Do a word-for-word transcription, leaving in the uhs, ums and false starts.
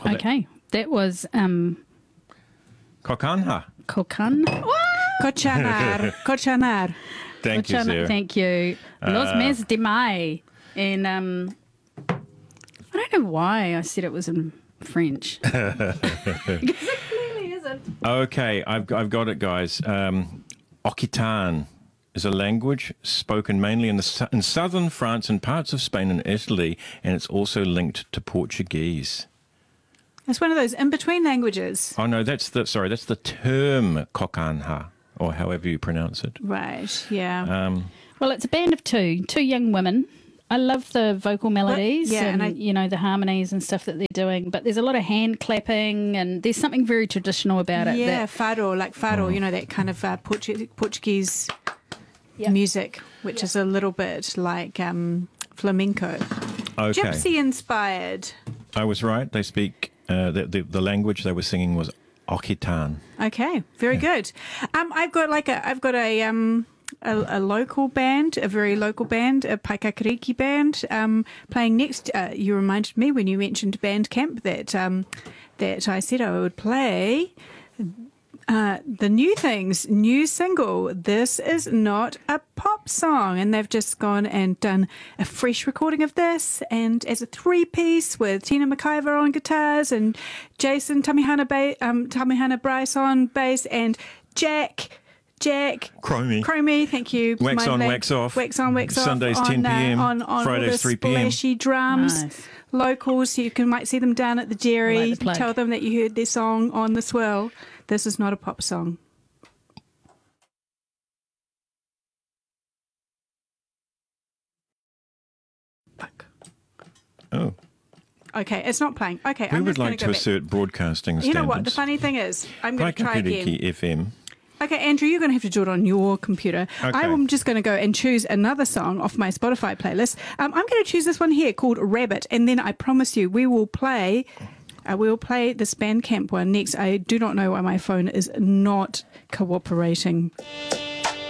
Oh, Okay, that was um, Kokanha. Kokan. Kochanar. Kochanar. Thank you, Kokan- Sarah. Thank you. Los Uh, Mes de Mai. And um, I don't know why I said it was in French. Because it clearly isn't. Okay, I've, I've got it, guys. Um, Occitan is a language spoken mainly in, the, su- in southern France and parts of Spain and Italy, and it's also linked to Portuguese. It's one of those in-between languages. Oh, no, that's the, sorry, that's the term Kokanha, or however you pronounce it. Right, yeah. Um, Well, it's a band of two, two young women. I love the vocal melodies yeah, and, and I- you know, the harmonies and stuff that they're doing. But there's a lot of hand clapping and there's something very traditional about it. yeah, that- faro, like faro, you know, that kind of uh, Portu- Portuguese Yep. music, which is a little bit like um, flamenco. okay. Gypsy inspired. I was right. They speak, uh, the, the, the language they were singing was Occitan. Okay, very good. Um, I've got like a, I've got a um. A, a local band, a very local band, a Paikakariki band, um, playing next. Uh, you reminded me when you mentioned Bandcamp that um, that I said I would play uh, the New Things new single. This is not a pop song, and they've just gone and done a fresh recording of this, and as a three piece with Tina McIver on guitars and Jason Tamihana, ba- um, Tamihana Bryce on bass and Jack. Jack, Chromie. Chromie, thank you. Wax My on, name- wax off. Wax on, wax off. Sundays on, ten p m, Uh, on, on Fridays all the three p m. splashy drums. Nice. Locals, you can might see them down at the Jerry. I like the plug. Tell them that you heard their song on the Swell. This is not a pop song. Fuck. Oh. Okay, it's not playing. Okay, We I'm would just going like to to go back. assert broadcasting standards. You know what? The funny thing is, I'm going to try again. Paikakariki F M. Okay, Andrew, you're going to have to do it on your computer. Okay. I'm just going to go and choose another song off my Spotify playlist. Um, I'm going to choose this one here called Rabbit, and then I promise you we will play. Uh, we will play this Bandcamp one next. I do not know why my phone is not cooperating.